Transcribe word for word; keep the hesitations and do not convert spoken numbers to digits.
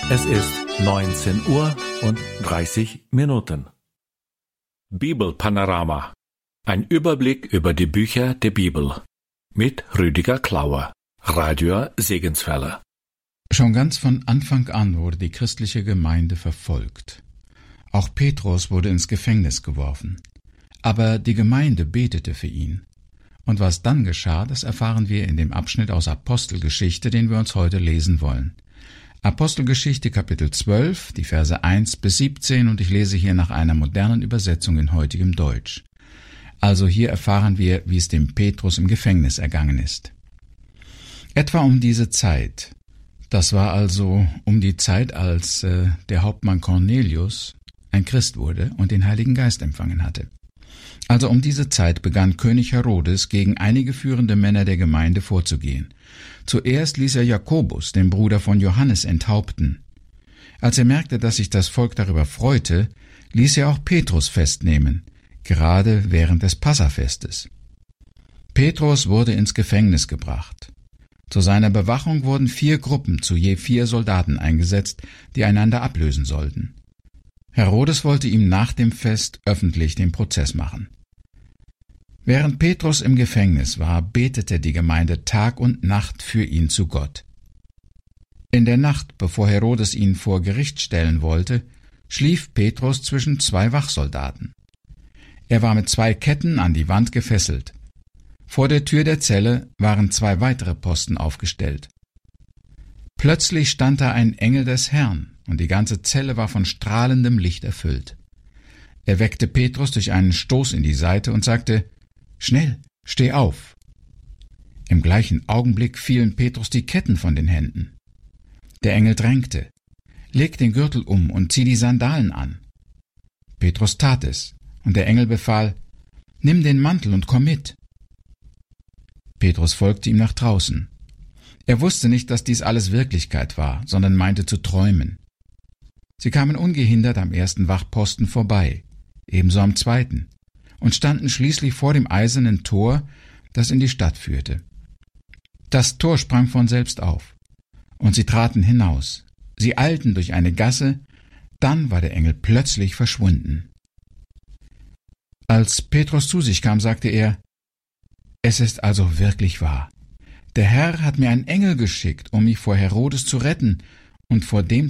Es ist neunzehn Uhr und dreißig Minuten. Bibelpanorama. Ein Überblick über die Bücher der Bibel. Mit Rüdiger Klauer, Radio Segenswelle. Schon ganz von Anfang an wurde die christliche Gemeinde verfolgt. Auch Petrus wurde ins Gefängnis geworfen. Aber die Gemeinde betete für ihn. Und was dann geschah, das erfahren wir in dem Abschnitt aus Apostelgeschichte, den wir uns heute lesen wollen. Apostelgeschichte Kapitel zwölf, die Verse eins bis siebzehn, und ich lese hier nach einer modernen Übersetzung in heutigem Deutsch. Also hier erfahren wir, wie es dem Petrus im Gefängnis ergangen ist. Etwa um diese Zeit, das war also um die Zeit, als äh, der Hauptmann Cornelius ein Christ wurde und den Heiligen Geist empfangen hatte. Also um diese Zeit begann König Herodes gegen einige führende Männer der Gemeinde vorzugehen. Zuerst ließ er Jakobus, den Bruder von Johannes, enthaupten. Als er merkte, dass sich das Volk darüber freute, ließ er auch Petrus festnehmen, gerade während des Passafestes. Petrus wurde ins Gefängnis gebracht. Zu seiner Bewachung wurden vier Gruppen zu je vier Soldaten eingesetzt, die einander ablösen sollten. Herodes wollte ihm nach dem Fest öffentlich den Prozess machen. Während Petrus im Gefängnis war, betete die Gemeinde Tag und Nacht für ihn zu Gott. In der Nacht, bevor Herodes ihn vor Gericht stellen wollte, schlief Petrus zwischen zwei Wachsoldaten. Er war mit zwei Ketten an die Wand gefesselt. Vor der Tür der Zelle waren zwei weitere Posten aufgestellt. Plötzlich stand da ein Engel des Herrn, und die ganze Zelle war von strahlendem Licht erfüllt. Er weckte Petrus durch einen Stoß in die Seite und sagte: »Schnell, steh auf!« Im gleichen Augenblick fielen Petrus die Ketten von den Händen. Der Engel drängte: »Leg den Gürtel um und zieh die Sandalen an.« Petrus tat es, und der Engel befahl: »Nimm den Mantel und komm mit.« Petrus folgte ihm nach draußen. Er wusste nicht, dass dies alles Wirklichkeit war, sondern meinte zu träumen. Sie kamen ungehindert am ersten Wachposten vorbei, ebenso am zweiten, und standen schließlich vor dem eisernen Tor, das in die Stadt führte. Das Tor sprang von selbst auf, und sie traten hinaus. Sie eilten durch eine Gasse, dann war der Engel plötzlich verschwunden. Als Petrus zu sich kam, sagte er: »Es ist also wirklich wahr. Der Herr hat mir einen Engel geschickt, um mich vor Herodes zu retten und vor dem